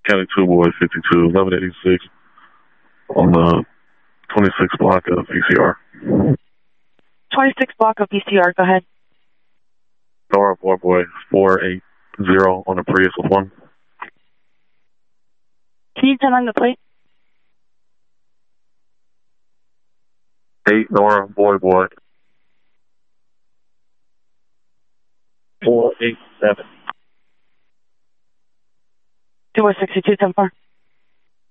County 2 Boy 52, 1186 on the 26 block of VCR. 26 block of VCR, go ahead. Nora Boy 480 on the Prius with 1. Can you turn on the plate? 8 Nora Boy 487. 262, 10-4.